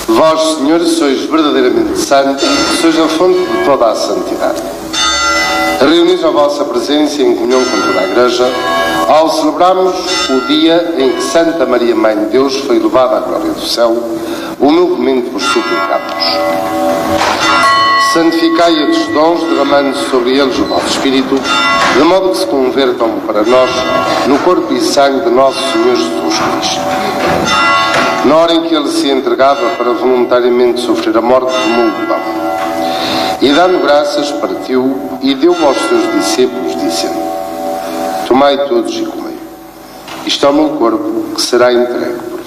Vós, Senhor, sois verdadeiramente santos, sois a fonte de toda a santidade. Reunidos à vossa presença em comunhão com toda a Igreja, ao celebrarmos o dia em que Santa Maria, Mãe de Deus, foi levada à glória do céu, humildemente vos suplicamos. Santificai estes dons, derramando sobre eles o vosso Espírito, de modo que se convertam para nós no corpo e sangue de nosso Senhor Jesus Cristo. Na hora em que ele se entregava para voluntariamente sofrer a morte, tomou o pão. E dando graças, partiu e deu aos seus discípulos, dizendo: Tomai todos e comei. Isto é o meu corpo, que será entregue por vós.